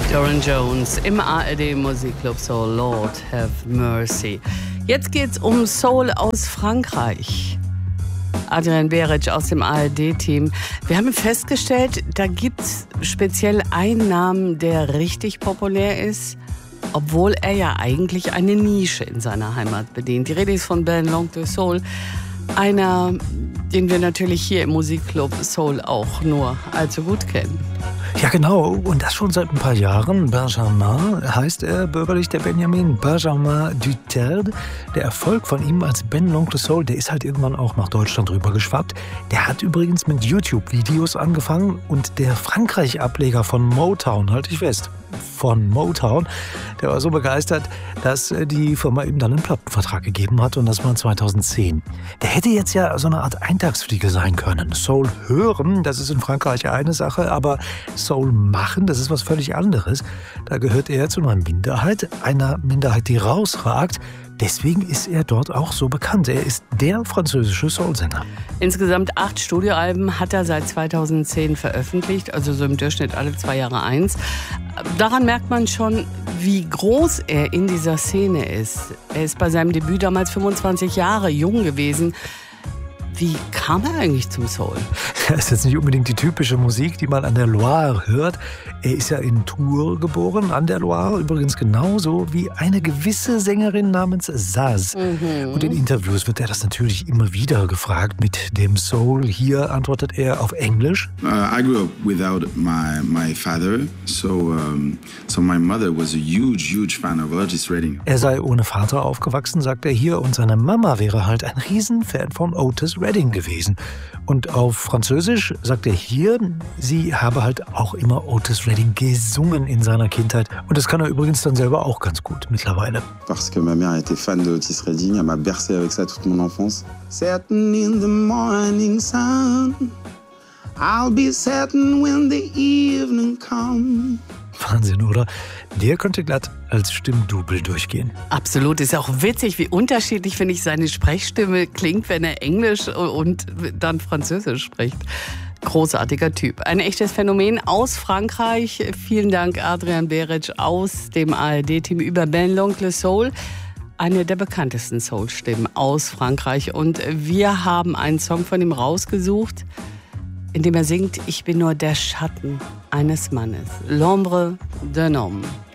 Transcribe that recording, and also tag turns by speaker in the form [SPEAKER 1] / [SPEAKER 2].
[SPEAKER 1] Doran Jones im ARD Musikclub Soul, Lord have mercy. Jetzt geht's um Soul aus Frankreich. Adrian Beric aus dem ARD-Team. Wir haben festgestellt, da gibt's speziell einen Namen, der richtig populär ist, obwohl er ja eigentlich eine Nische in seiner Heimat bedient. Die Rede ist von Ben L'Oncle Soul, einer, den wir natürlich hier im Musikclub Soul auch nur allzu gut kennen.
[SPEAKER 2] Ja, genau. Und das schon seit ein paar Jahren. Benjamin heißt er bürgerlich, der Benjamin Benjamin Duterte. Der Erfolg von ihm als Ben L'Oncle Soul, der ist halt irgendwann auch nach Deutschland rübergeschwappt. Der hat übrigens mit YouTube-Videos angefangen und der Frankreich-Ableger von Motown, halte ich fest, von Motown, der war so begeistert, dass die Firma ihm dann einen Plattenvertrag gegeben hat und das war 2010. Der hätte jetzt ja so eine Art Eintagsfliege sein können. Soul hören, das ist in Frankreich eine Sache, aber Soul machen, das ist was völlig anderes. Da gehört er zu einer Minderheit, die rausragt. Deswegen ist er dort auch so bekannt. Er ist der französische Soul-Sänger.
[SPEAKER 1] Insgesamt 8 Studioalben hat er seit 2010 veröffentlicht, also so im Durchschnitt alle 2 Jahre eins. Daran merkt man schon, wie groß er in dieser Szene ist. Er ist bei seinem Debüt damals 25 Jahre jung gewesen. Wie kam er eigentlich zum Soul?
[SPEAKER 2] Das ist jetzt nicht unbedingt die typische Musik, die man an der Loire hört. Er ist ja in Tours geboren, an der Loire, übrigens genauso wie eine gewisse Sängerin namens Zaz. Und in Interviews wird er das natürlich immer wieder gefragt mit dem Soul. Hier antwortet er auf Englisch.
[SPEAKER 3] I grew up without my father, so my mother was a huge fan of Otis Redding.
[SPEAKER 2] Er sei ohne Vater aufgewachsen, sagt er hier, und seine Mama wäre halt ein Riesenfan von Otis Redding gewesen. Und auf Französisch sagt er hier, sie habe halt auch immer Otis Redding gesungen in seiner Kindheit. Und das kann er übrigens dann selber auch ganz gut mittlerweile.
[SPEAKER 3] Parce que ma mère était fan de Otis Redding, elle m'a bercé avec ça toute mon enfance. Setting in the morning sun, I'll be setting when the evening comes.
[SPEAKER 2] Wahnsinn, oder? Der könnte glatt als Stimmdouble durchgehen.
[SPEAKER 1] Absolut. Ist auch witzig, wie unterschiedlich, finde ich, seine Sprechstimme klingt, wenn er Englisch und dann Französisch spricht. Großartiger Typ. Ein echtes Phänomen aus Frankreich. Vielen Dank, Adrian Beric aus dem ARD-Team über Ben L'Oncle Soul. Eine der bekanntesten Soul-Stimmen aus Frankreich. Und wir haben einen Song von ihm rausgesucht, in dem er singt, ich bin nur der Schatten eines Mannes. L'ombre d'un homme.